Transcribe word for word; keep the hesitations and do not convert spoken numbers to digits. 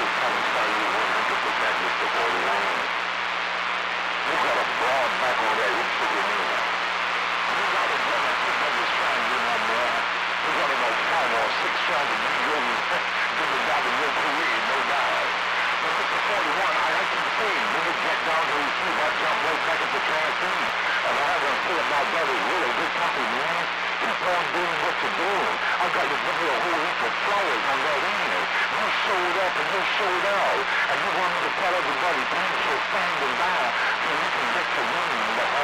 satisfy you one hundred percent, Mister forty-one. You got a broad back on that hip for your name. You got a brother, two brothers trying to get on there. You got about five or six trying to be really giving down in your career, no doubt. But Mister forty-one, I like to say, when you get down to your feet, I jump right back at the caffeine. And I have to say my brother's really good company, man. Keep on doing what you're doing. I got to give you a whole heap of flowers on that end. You showed up and you showed out. And you wanted to tell everybody, thanks for standing by so you can get to win the